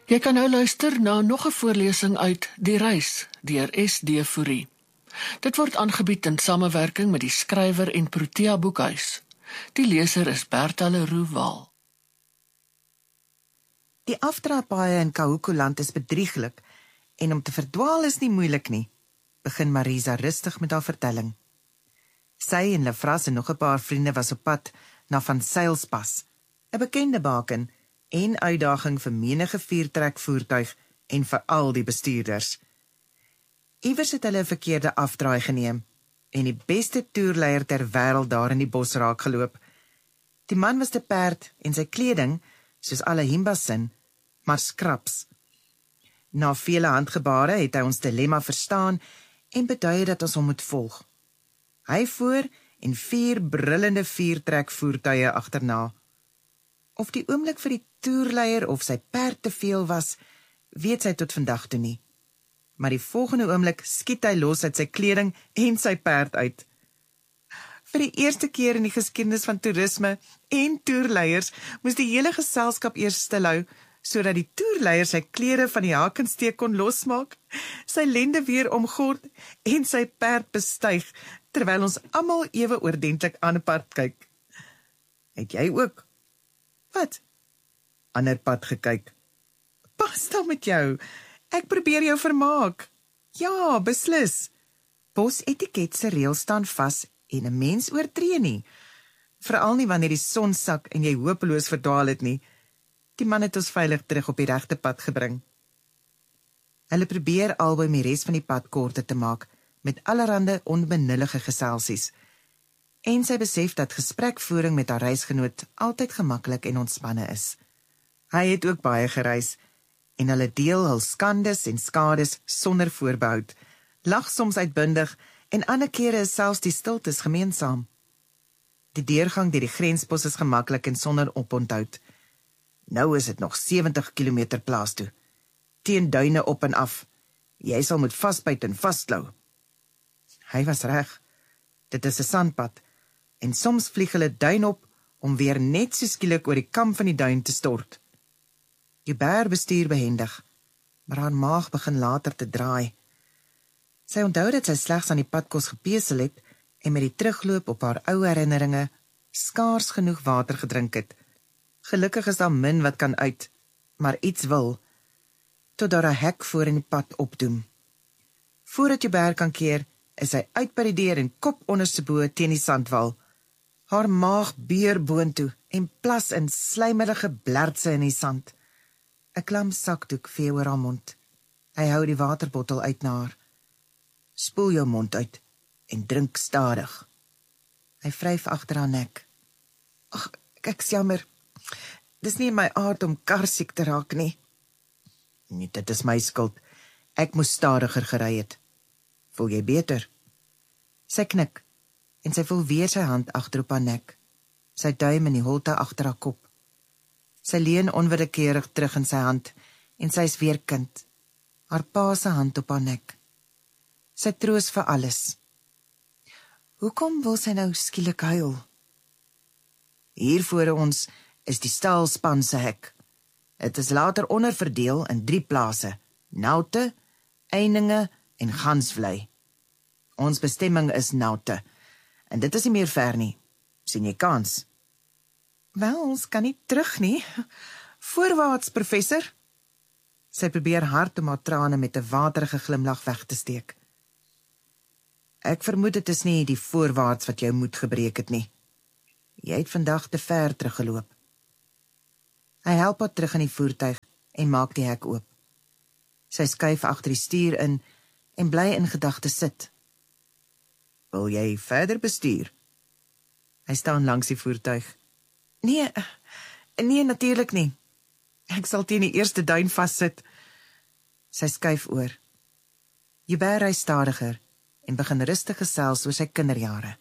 Jy kan nou luister na nog 'n voorlesing uit Die Reis deur S.D. Fourie. Dit word aangebied in samewerking met die skrywer en Protea Boekhuis. Die leser is Bertha Leroux Waal. Die afdraaipaai in Kahukuland is bedrieglik en om te verdwaal is nie moeilik nie, begin Marisa rustig met haar vertelling. Sy en Lefras en nog 'n paar vriende was op pad na Van Sailspas, 'n bekende baken en uitdaging vir menige vuurtrekvoertuig en vir al die bestuurders. Iewers het hulle 'n verkeerde afdraai geneem en die beste toerleier ter wêreld daar in die bos raak geloop. Die man was te perd en sy kleding, soos alle Himbas sin, maar skraps. Na vele handgebare het hy ons dilemma verstaan en beduie dat ons hom moet volg. Hy voor en 4 brullende vuurtrekvoertuie agterna. Of die oomblik vir die toerleier of sy perd te veel was, weet sy tot vandag toe nie. Maar die volgende oomblik skiet hy los uit sy kleding en sy perd uit. Vir die eerste keer in die geskiedenis van toerisme en toerleiers moes die hele geselskap eers stilhou, sodat die toerleier sy klere van die hakensteek kon losmaak, sy lende weer omgord en sy perd bestyg, terwyl ons almal ewe oordentlik aan 'n pad kyk. Het jy ook? Wat? Ander pad gekyk. Pas dan met jou. Ek probeer jou vermaak. Ja, beslis. Bosetiket se reëls staan vas en 'n mens oortree nie. Veral nie wanneer die son sak en jy hopeloos verdwaal het nie. Die man het ons veilig terug op die regte pad gebring. Hulle probeer albei om die res van die pad korter te maak, met allerhande onbenullige geselsies. En sy besef dat gesprekvoering met haar reisgenoot altyd gemaklik en ontspanne is. Hy het ook baie gereis, en hulle deel hul skandes en skades sonder voorbehoud, lag soms uitbundig, en ander kere is selfs die stiltes gemeensaam. Die deurgang deur die grenspos is gemaklik en sonder oponthoud. Nou is dit nog 70 km plaas toe, teen duine op en af. Jy sal moet vasbyt en vasklou. Hy was reg. Dit is 'n sandpad, en soms vlieg hulle duin op, om weer net so skielik oor die kam van die duin te stort. Hubert bestuur behendig, maar haar maag begin later te draai. Sy onthou dat sy slegs aan die padkos gepesel het, en met die terugloop op haar ou herinneringe, skaars genoeg water gedrink het. Gelukkig is daar min wat kan uit, maar iets wil, tot daar 'n hek voor in die pad opdoem. Voordat Hubert kan keer, is hy uit by die deur en kop onderstebo teen die sandwal. Haar maag beur boontoe en plas in slijmerige blertse in die sand. 'n Klam sakdoek vee oor haar mond. Hy hou die waterbottel uit na haar. Spoel jou mond uit en drink stadig. Hy vryf agter haar nek. Ag, ek's jammer. Dis nie in my aard om karsiek te raak nie. Nee, dit is my skuld. Ek moes stadiger gery het. Voel jy beter? Sy knik, en sy voel weer sy hand agter op haar nek. Sy duim in die holte agter haar kop. Sy leun onwillekeurig terug in sy hand, en sy is weer kind. Haar pa se hand op haar nek. Sy troos vir alles. Hoekom wil sy nou skielik huil? Hier voor ons is die staalspan se hek. Dit is later onderverdeel in 3 plase: Naute, Eininge en Gansvlei. Ons bestemming is Naute, en dit is nie meer ver nie. Sien jy kans? Wel, ons kan nie terug nie. Voorwaarts, professor. Sy probeer hard om haar trane met 'n waterige glimlag weg te steek. Ek vermoed dit is nie die voorwaarts wat jou moed gebreek het nie. Jy het vandag te ver teruggeloop. Hy help haar terug in die voertuig en maak die hek oop. Sy skuif agter die stuur in en bly in gedagte sit. Wil jy verder bestuur? Hy staan langs die voertuig. Nee, natuurlik nie. Ek sal teen die eerste duin vassit. Sy skuif oor. Hubert ry stadiger en begin rustig gesels oor sy kinderjare.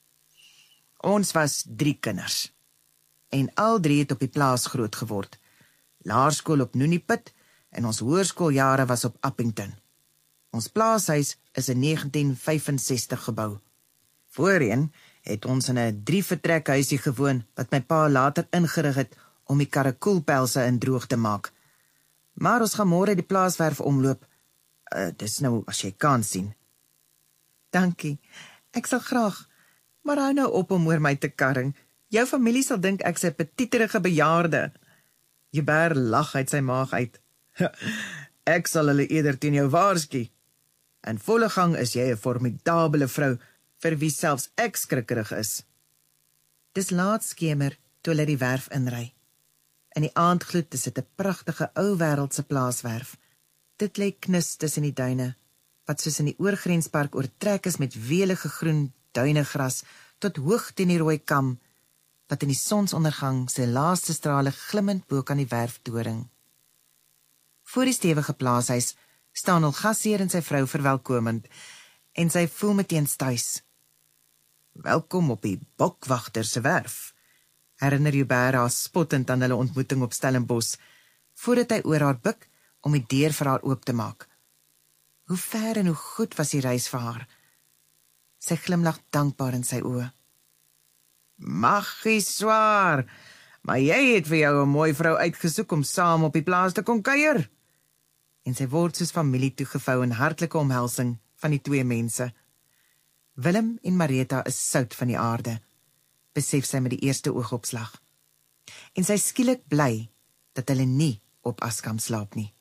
Ons was 3 kinders. En al 3 het op die plaas groot geword. Laerskool op Nooniepit en ons hoërskooljare was op Appington. Ons plaashuis is in 1965 gebou. Voorheen het ons in 'n 3-vertrekhuisie gewoon wat my pa later ingerig het om die karakoelpelse in droog te maak. Maar ons gaan môre die plaaswerf omloop. Dis nou as jy kan sien. Dankie, ek sal graag, maar hou nou op om oor my te karring. Jou familie sal dink ek's 'n petieterige bejaarde. Joubert lag uit sy maag uit. Ek sal hulle eerder teen jou waarsku. In volle gang is jy 'n formidabele vrou, vir wie selfs ek skrikkerig is. Dis laat skemer, toe hulle die werf inry. In die aandgloed is dit 'n pragtige ou wêreldse plaaswerf. Dit lê knus tussen die duine, wat soos in die oorgrenspark oortrek is met welige groen duinegras, tot hoog teen die rooi kam, wat in die sonsondergang sy laaste strale glimmend bo kan die werftoring. Voor die stewige plaashuis staan al gasheer en sy vrou verwelkomend, en sy voel meteen tuis. Welkom op die bokwagter se werf, herinner Joubert haar spottend aan hulle ontmoeting op Stellenbosch, voordat hy oor haar buig om die deur vir haar oop te maak. Hoe ver en hoe goed was die reis vir haar. Sy glimlag dankbaar in sy oë. Maggie swaar, maar jy het vir jou 'n mooi vrou uitgesoek om saam op die plaas te kon kuier. En sy word soos familie toegevou in hartlike omhelsing van die twee mense. Willem en Marita is sout van die aarde, besef sy met die eerste oogopslag. En sy skielik bly dat hulle nie op Askam slaap nie.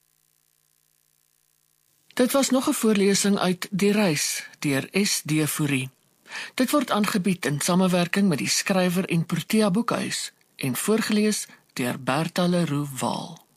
Dit was nog 'n voorlesing uit Die Reis deur S.D. Fourie. Dit word aangebied in samewerking met die skrywer en Protea Boekhuis en voorgeles deur Bertha Leroux Waal.